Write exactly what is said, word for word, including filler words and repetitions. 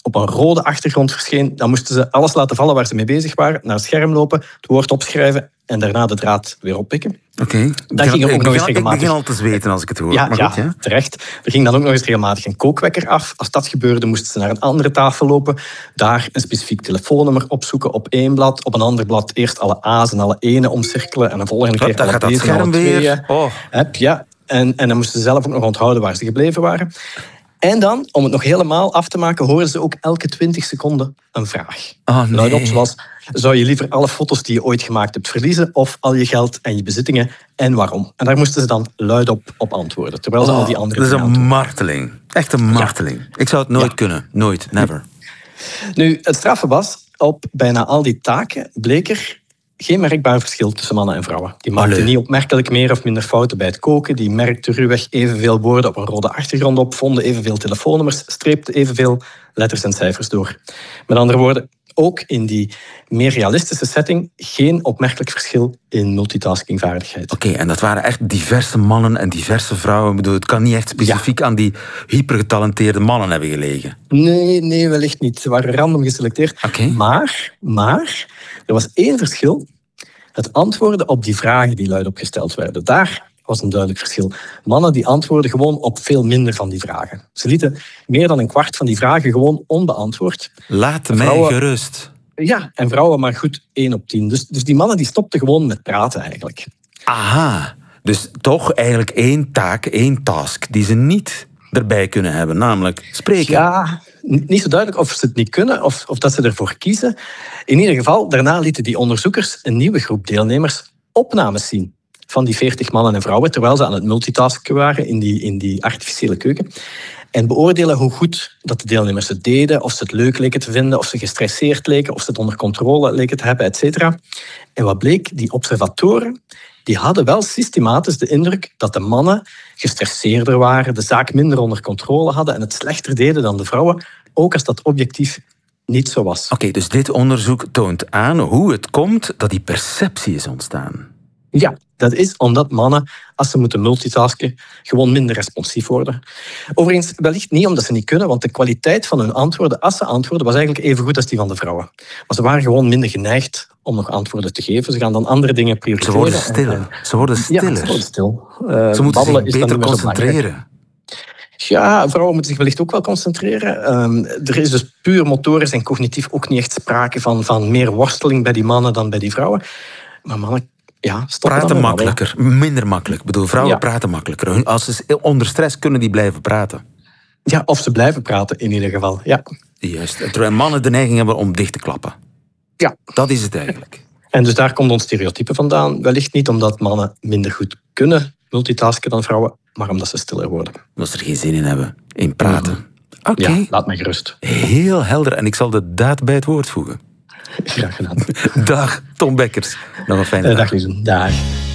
op een rode achtergrond verscheen, dan moesten ze alles laten vallen waar ze mee bezig waren, naar het scherm lopen, het woord opschrijven en daarna de draad weer oppikken. Oké, okay. Dat ging er ook nog eens regelmatig. Ik begin al te zweten als ik het hoor. Ja, maar ja, goed, ja, terecht. Er ging dan ook nog eens regelmatig een kookwekker af. Als dat gebeurde, moesten ze naar een andere tafel lopen, daar een specifiek telefoonnummer opzoeken op één blad, op een ander blad eerst alle A's en alle E'en omcirkelen en een volgende keer alle B's en alle tweeën. Oh. Ja, en, en dan moesten ze zelf ook nog onthouden waar ze gebleven waren. En dan, om het nog helemaal af te maken, hoorden ze ook elke twintig seconden een vraag. Oh, nee. Luidop zoals, zou je liever alle foto's die je ooit gemaakt hebt verliezen of al je geld en je bezittingen en waarom? En daar moesten ze dan luidop op antwoorden, terwijl ze oh, al die andere dat is een antwoorden. marteling. Echt een marteling. Ja. Ik zou het nooit ja. kunnen. Nooit. Never. Nu, het straffe was, op bijna al die taken bleek er geen merkbaar verschil tussen mannen en vrouwen. Die maakten Allee. niet opmerkelijk meer of minder fouten bij het koken. Die merkten ruwweg evenveel woorden op een rode achtergrond op, vonden evenveel telefoonnummers, streepten evenveel letters en cijfers door. Met andere woorden, ook in die meer realistische setting geen opmerkelijk verschil in multitaskingvaardigheid. Oké, okay, en dat waren echt diverse mannen en diverse vrouwen. Ik bedoel, het kan niet echt specifiek ja. aan die hypergetalenteerde mannen hebben gelegen. Nee, nee, wellicht niet. Ze waren random geselecteerd. Okay. Maar, maar, er was één verschil. Het antwoorden op die vragen die luidop gesteld werden. Daar was een duidelijk verschil. Mannen die antwoorden gewoon op veel minder van die vragen. Ze lieten meer dan een kwart van die vragen gewoon onbeantwoord. Laat mij vrouwen, gerust. Ja, en vrouwen maar goed één op tien. Dus, dus die mannen die stopten gewoon met praten eigenlijk. Aha, dus toch eigenlijk één taak, één task die ze niet erbij kunnen hebben, namelijk spreken. Ja, niet zo duidelijk of ze het niet kunnen of, of dat ze ervoor kiezen. In ieder geval, daarna lieten die onderzoekers een nieuwe groep deelnemers opnames zien van die veertig mannen en vrouwen, terwijl ze aan het multitasken waren in die, in die artificiële keuken. En beoordelen hoe goed dat de deelnemers het deden, of ze het leuk leken te vinden, of ze gestresseerd leken, of ze het onder controle leken te hebben, et cetera. En wat bleek? Die observatoren die hadden wel systematisch de indruk dat de mannen gestresseerder waren, de zaak minder onder controle hadden en het slechter deden dan de vrouwen, ook als dat objectief niet zo was. Oké, okay, dus dit onderzoek toont aan hoe het komt dat die perceptie is ontstaan. Ja, dat is omdat mannen, als ze moeten multitasken, gewoon minder responsief worden. Overigens, wellicht niet omdat ze niet kunnen, want de kwaliteit van hun antwoorden, als ze antwoorden, was eigenlijk even goed als die van de vrouwen. Maar ze waren gewoon minder geneigd om nog antwoorden te geven. Ze gaan dan andere dingen prioriteren. Ze worden stiller. Ze worden stiller. Ja, ze worden stil. Uh, ze moeten zich beter concentreren. Ja, vrouwen moeten zich wellicht ook wel concentreren. Um, er is dus puur motorisch en cognitief ook niet echt sprake van, van meer worsteling bij die mannen dan bij die vrouwen. Maar mannen ja, praten makkelijker, wel. Minder makkelijk. Ik bedoel, vrouwen ja. praten makkelijker. Als ze onder stress kunnen die blijven praten. Ja, of ze blijven praten in ieder geval. Ja. Juist. Terwijl mannen de neiging hebben om dicht te klappen. Ja. Dat is het eigenlijk. En dus daar komt ons stereotype vandaan. Wellicht niet omdat mannen minder goed kunnen multitasken dan vrouwen, maar omdat ze stiller worden. Omdat ze er geen zin in hebben, in praten. Mm. Oké. Okay. Ja, laat mij gerust. Heel helder. En ik zal de daad bij het woord voegen. Graag gedaan. Dag, Tom Bekkers. Nog een fijne dag. Dag, Liesen. Dag.